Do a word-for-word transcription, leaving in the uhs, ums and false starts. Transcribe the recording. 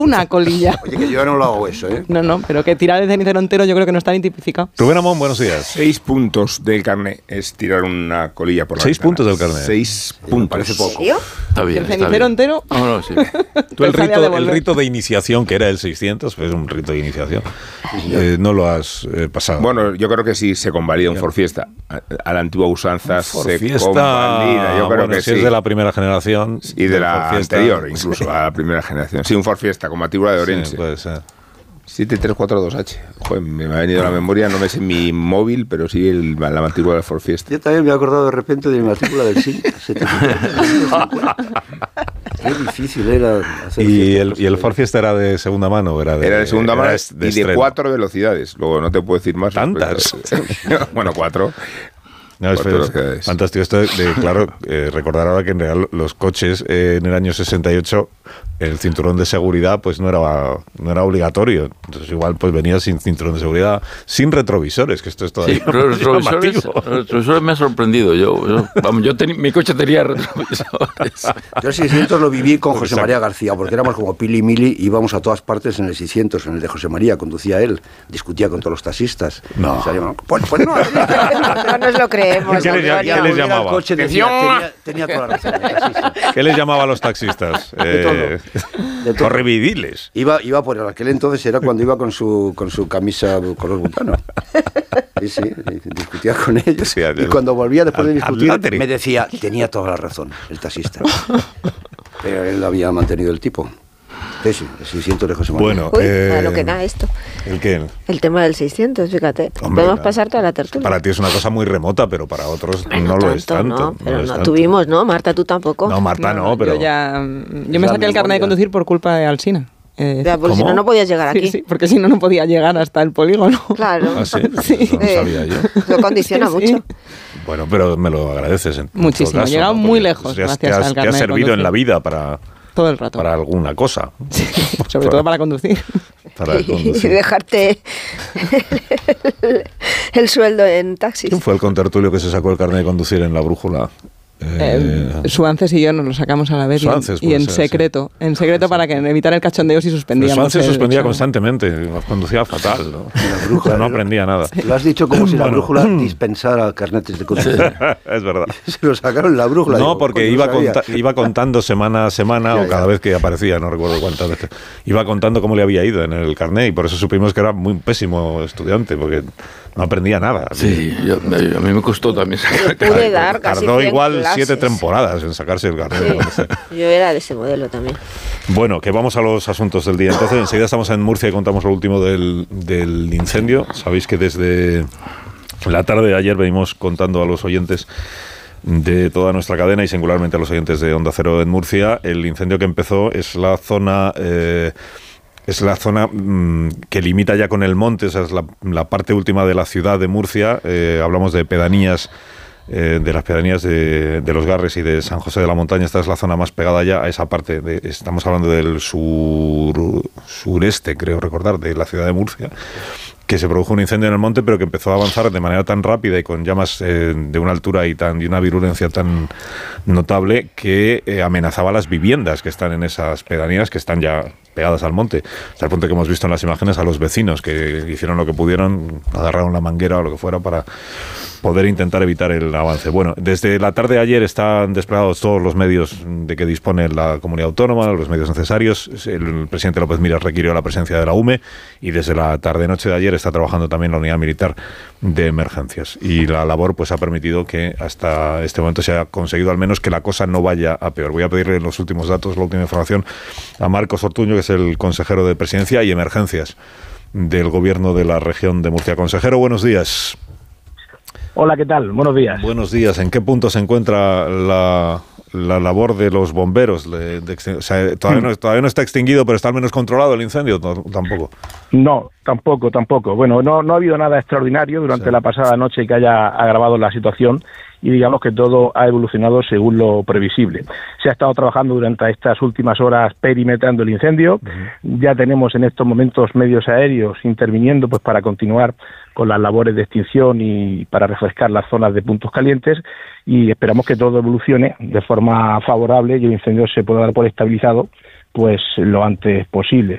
una colilla. Oye, que yo no lo hago eso, ¿eh? No, no, pero que tirar el cenicero entero yo creo que no está ni tipificado. Rubén Amón, buenos días. Seis puntos del carnet es tirar una colilla por la Seis ventana. puntos del carnet. Seis Sí, puntos. parece poco. ¿En serio? Está bien, ¿El está cenicero bien. entero? No, no, sí. Tú el Te sabía rito, el devolver. rito de iniciación, que era el seiscientos, pues un rito de iniciación, eh, no lo has eh, pasado. Bueno, yo creo que sí se convalida un Forfiesta. A, a la antigua usanza se Forfiesta, convalida. Yo creo bueno, que si sí. es de la primera generación. Y de del la Forfiesta, anterior, incluso, a la primera generación. Sí, un Forfiesta con matrícula de Orense. Sí, puede ser. siete tres cuatro dos H. Joder, me ha venido a la memoria, no me sé mi móvil, pero sí el, la matrícula del Forfiesta. Yo también me he acordado de repente de mi matrícula del S I C. Qué difícil era hacer ¿Y ciertas el, cosas. ¿Y el Ford Fiesta era de segunda mano? Era de, Era de segunda mano era y de estreno? cuatro velocidades. Luego no te puedo decir más. ¿Tantas? Pero- bueno, cuatro. No, es, Cuatro es velocidades. fantástico esto de, de, claro, eh, recordar ahora que en real los coches eh, en el año sesenta y ocho el cinturón de seguridad pues no era no era obligatorio. Entonces igual pues venía sin cinturón de seguridad, sin retrovisores, que esto es todavía Sí, pero los retrovisores, llamativo. los retrovisores me ha sorprendido. Yo, yo, vamos, yo teni- mi coche tenía retrovisores. Yo el seiscientos lo viví con José Exacto. María García, porque éramos como Pili y Mili, íbamos a todas partes en el seiscientos, en el de José María, conducía él, discutía con todos los taxistas. No. Salíamos, pues, pues no, tenía que- No nos lo creemos. ¿Qué les llama- Antonio. qué les Volviera al llamaba? coche, decía, tenía, tenía toda la razón. Sí, sí. ¿Qué les llamaba a los taxistas? Eh, De todo. Correvidiles. Iba, iba por aquel entonces, era cuando iba con su, con su camisa color butano. Sí, sí, discutía con ellos. Sí, Y cuando volvía después de al- discutir, al latri. me decía, tenía toda la razón, el taxista. Pero él había mantenido el tipo. Sí, sí, el seiscientos de José María. Bueno, Uy, eh, a lo que da esto. ¿el qué? El tema del seiscientos, fíjate. Hombre, Podemos claro. pasar toda la tertulia. Para ti es una cosa muy remota, pero para otros Bueno, no lo es tanto, tanto. ¿no? Pero lo es no tanto. tuvimos, ¿no? Marta, tú tampoco. No, Marta no, pero... Yo ya... Yo me la saqué el carnet memoria. de conducir por culpa de Alsina. Eh, Ya, porque si ¿Cómo? no, no podías llegar sí, aquí. sí, porque si no, no podía llegar hasta el polígono. Claro. ¿Ah, sí? Sí. Eso no Eh, sabía yo. Eso condiciona Sí, sí. mucho. Bueno, pero me lo agradeces. En todo Muchísimo, caso, he llegado ¿no? muy Porque lejos te has- gracias te has, al te has carnet de servido en conducir. la vida para, Todo el rato. para alguna cosa. Sí, sobre todo para conducir. Para Y conducir. dejarte el, el sueldo en taxis. ¿Quién fue el contertulio que se sacó el carnet de conducir en la brújula? Eh, Eh, Suances y yo nos lo sacamos a la vez y en- Suances, y puede en ser, secreto, en secreto para que evitar el cachondeo si pero suspendíamos. Suárez se el suspendía examen. constantemente, conducía fatal, ¿no? La brújula, no ¿no? aprendía nada. Lo has dicho como si la Bueno. brújula dispensara carnetes de conducción. Es verdad. Se lo sacaron la brújula. No, digo, porque coño, iba, no sabía. conta- iba contando semana a semana Ya, o cada ya. vez que aparecía, no recuerdo cuántas veces. Iba contando cómo le había ido en el carnet y por eso supimos que era muy pésimo estudiante, porque no aprendía nada. Sí, yo- me- a mí me costó también sacar el Pude carnet. dar casi Tardó cien igual clases. siete temporadas en sacarse el carnet. de conducir. Sí, yo era de ese modelo también. Bueno, que vamos a los asuntos del día. Entonces, enseguida estamos en Murcia y contamos lo último del, del incendio. Sabéis que desde la tarde de ayer venimos contando a los oyentes de toda nuestra cadena y singularmente a los oyentes de Onda Cero en Murcia. El incendio que empezó es la zona... Eh, es la zona mmm, que limita ya con el monte, esa es la, la parte última de la ciudad de Murcia. Eh, hablamos de pedanías, eh, de las pedanías de, de Los Garres y de San José de la Montaña. Esta es la zona más pegada ya a esa parte. De, estamos hablando del sur, sureste, creo recordar, de la ciudad de Murcia, que se produjo un incendio en el monte, pero que empezó a avanzar de manera tan rápida y con llamas eh, de una altura y tan de una virulencia tan notable que eh, amenazaba las viviendas que están en esas pedanías, que están ya pegadas al monte, hasta el punto que hemos visto en las imágenes a los vecinos que hicieron lo que pudieron, agarraron la manguera o lo que fuera para poder intentar evitar el avance. Bueno, desde la tarde de ayer están desplegados todos los medios de que dispone la comunidad autónoma, los medios necesarios. El presidente López Miras requirió la presencia de la U M E y desde la tarde-noche de ayer está trabajando también la unidad militar de emergencias. Y la labor pues ha permitido que hasta este momento se haya conseguido al menos que la cosa no vaya a peor. Voy a pedirle los últimos datos, la última información a Marcos Ortuño, que es el consejero de Presidencia y Emergencias del Gobierno de la región de Murcia. Consejero, buenos días. Hola, ¿qué tal? Buenos días. Buenos días. ¿En qué punto se encuentra la, la labor de los bomberos? De, de, o sea, todavía, no, todavía no está extinguido, pero está al menos controlado el incendio. No, tampoco. No, tampoco, tampoco. Bueno, no, no ha habido nada extraordinario durante Sí. la pasada noche que haya agravado la situación y digamos que todo ha evolucionado según lo previsible. Se ha estado trabajando durante estas últimas horas perimetrando el incendio. Uh-huh. Ya tenemos en estos momentos medios aéreos interviniendo pues para continuar con las labores de extinción y para refrescar las zonas de puntos calientes y esperamos que todo evolucione de forma favorable y el incendio se pueda dar por estabilizado pues lo antes posible.